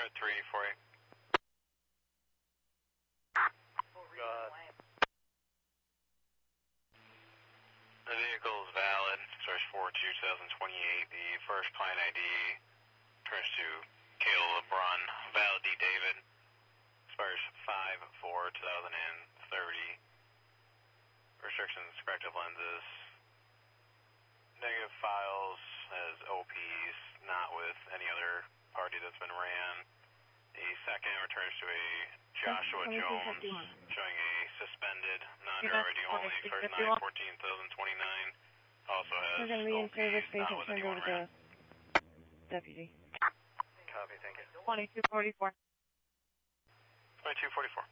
Alright, 348. The vehicle is valid. Source 4/2/2028. The first client ID turns to Caleb LeBron. Valid D. David. Expires 5/4/2030. Restrictions, corrective lenses. Negative files as OPs, not with any other party that's been ran. The second returns to a Joshua Jones, showing a suspended, non-driver ID only, expires 9/14/2029. Also has we're going to be in service, OPs, not with patient anyone turned over ran. to deputy. Copy, thank you. 2244. 2244.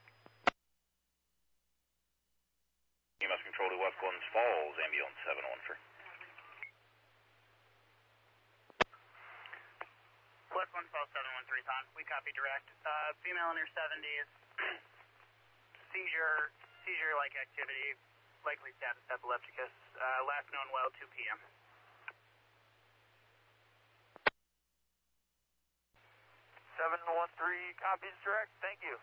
EMS control to West Glens Falls, ambulance 713. West Glens Falls 713 on. We copy direct. Female in her 70s. Seizure-like activity. Likely status epilepticus. Last known well, 2 p.m. Copies direct. Thank you.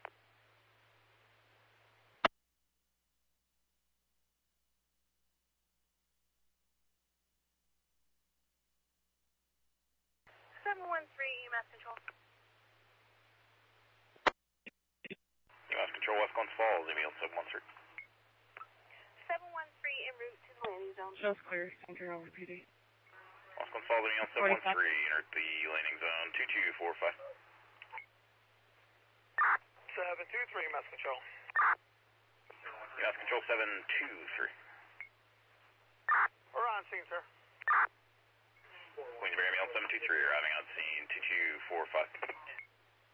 EMS control. EMS control West Glens Falls, ambulance 713. 713 en route to the landing zone. Show's clear. Don't turn over, PD. West Glens Falls, ambulance 713, enter the landing zone 2245. 723, EMS control. EMS control 723. We're on scene, sir. Queensbury ambulance 723, arriving on scene 2245.